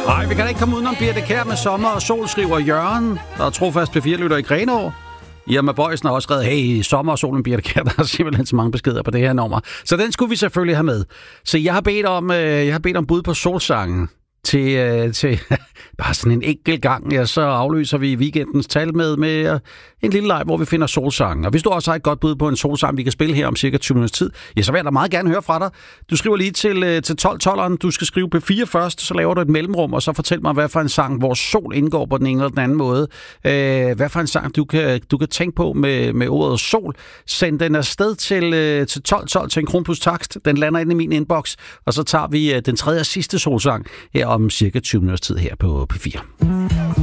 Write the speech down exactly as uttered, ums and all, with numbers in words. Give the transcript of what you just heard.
Nej, vi kan da ikke komme udenom Birthe Kjær med sommer og sol, skriver Jørgen, der er trofast P fire-lytter i Grenaa. Irma Bøjsen har også skrevet, hey, sommer og solen, Birthe Kjær, der er simpelthen så mange beskeder på det her nummer. Så den skulle vi selvfølgelig have med. Så jeg har bedt om, øh, jeg har bedt om bud på solsangen. Til, øh, til bare sådan en enkelt gang, ja, så afløser vi weekendens tal med, med øh, en lille leg, hvor vi finder solsangen. Og hvis du også har et godt bud på en solsang, vi kan spille her om cirka tyve minutters tid, ja, så vil jeg da meget gerne høre fra dig. Du skriver lige til, øh, til tolv tolveren, du skal skrive P fire først, så laver du et mellemrum, og så fortæl mig, hvad for en sang, hvor sol indgår på den ene eller den anden måde. Øh, hvad for en sang, du kan, du kan tænke på med, med ordet sol. Send den afsted til, øh, til tolv tolv til en kron plus takst. Den lander inde i min inbox, og så tager vi øh, den tredje og sidste solsang her om cirka tyve minutters tid her på P fire.